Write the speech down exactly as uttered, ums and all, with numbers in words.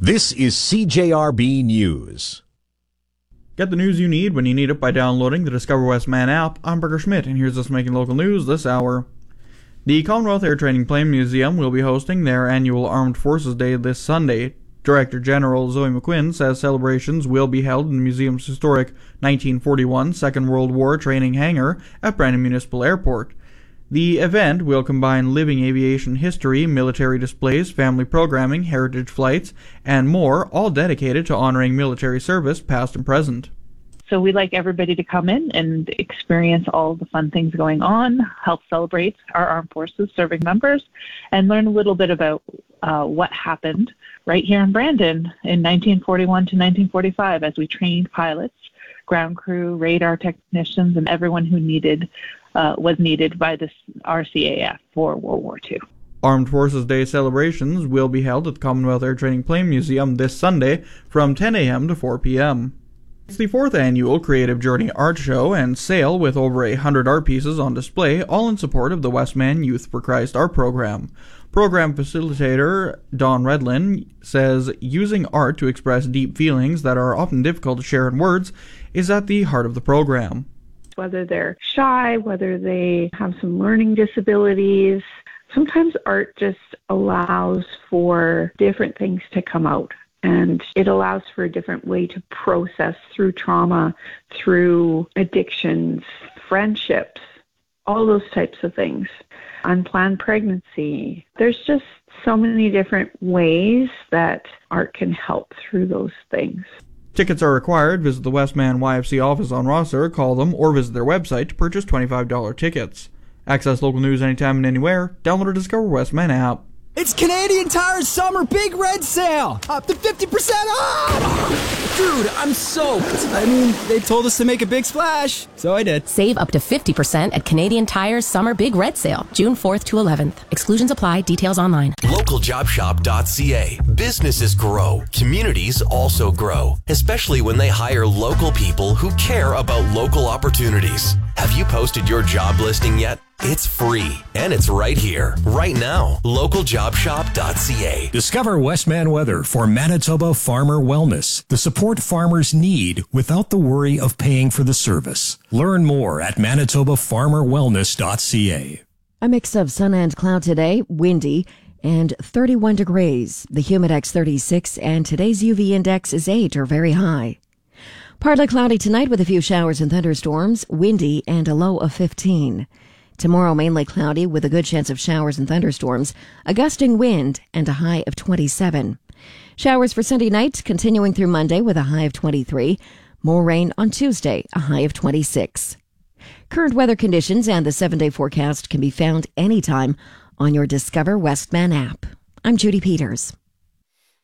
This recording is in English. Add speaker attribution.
Speaker 1: This is C J R B News.
Speaker 2: Get the news you need when you need it by downloading the Discover Westman app. I'm Berger Schmidt, and here's us making local news this hour. The Commonwealth Air Training Plane Museum will be hosting their annual Armed Forces Day this Sunday. Director General Zoe McQuinn says celebrations will be held in the museum's historic nineteen forty-one Second World War training hangar at Brandon Municipal Airport. The event will combine living aviation history, military displays, family programming, heritage flights, and more, all dedicated to honoring military service past and present.
Speaker 3: So we'd like everybody to come in and experience all the fun things going on, help celebrate our armed forces serving members, and learn a little bit about uh, what happened right here in Brandon in nineteen forty-one to nineteen forty-five as we trained pilots, ground crew, radar technicians, and everyone who needed uh, was needed by the R C A F for World War Two.
Speaker 2: Armed Forces Day celebrations will be held at the Commonwealth Air Training Plane Museum this Sunday from ten a.m. to four p.m. It's the fourth annual Creative Journey Art Show and Sale with over a hundred art pieces on display, all in support of the Westman Youth for Christ art program. Program facilitator Don Redlin says using art to express deep feelings that are often difficult to share in words is at the heart of the program.
Speaker 4: Whether they're shy, whether they have some learning disabilities, sometimes art just allows for different things to come out. And it allows for a different way to process through trauma, through addictions, friendships, all those types of things. Unplanned pregnancy. There's just so many different ways that art can help through those things.
Speaker 2: Tickets are required. Visit the Westman Y F C office on Rosser, call them, or visit their website to purchase twenty-five dollars tickets. Access local news anytime and anywhere. Download the Discover Westman app.
Speaker 5: It's Canadian Tire's Summer Big Red Sale! Up to fifty percent off! Dude, I'm soaked. I mean, they told us to make a big splash, so I did.
Speaker 6: Save up to fifty percent at Canadian Tire's Summer Big Red Sale, June fourth to eleventh. Exclusions apply. Details online.
Speaker 7: local job shop dot c a. Businesses grow. Communities also grow, especially when they hire local people who care about local opportunities. Have you posted your job listing yet? It's free, and it's right here, right now. local job shop dot c a.
Speaker 8: Discover Westman Weather for Manitoba Farmer Wellness, the support farmers need without the worry of paying for the service. Learn more at manitoba farmer wellness dot c a.
Speaker 9: A mix of sun and cloud today, windy, and thirty-one degrees. The Humidex thirty-six, and today's U V index is eight or very high. Partly cloudy tonight with a few showers and thunderstorms, windy, and a low of fifteen. Tomorrow, mainly cloudy with a good chance of showers and thunderstorms, a gusting wind, and a high of twenty-seven. Showers for Sunday night, continuing through Monday with a high of twenty-three. More rain on Tuesday, a high of twenty-six. Current weather conditions and the seven-day forecast can be found anytime on your Discover Westman app. I'm Judy Peters.